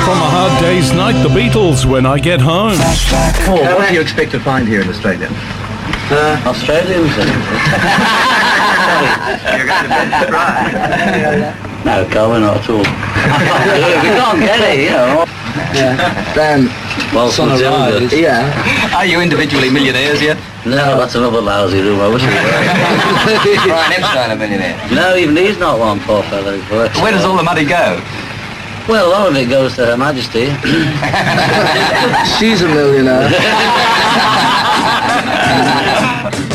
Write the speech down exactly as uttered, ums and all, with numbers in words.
From a hard day's night, the Beatles, When I Get Home. Paul, what do you expect to find here in Australia? Uh, Australians. You're going to be surprised. No, Colin, not at all. We can't get it, you know. Yeah. Then, Well, son of Matilda. Rise. Yeah. Are you individually millionaires yet? No, that's another lousy room. I wish we were. Brian Epstein a millionaire. No, even he's not one, poor fellow. Where does all the money go? Well, a lot of it goes to Her Majesty. She's a millionaire.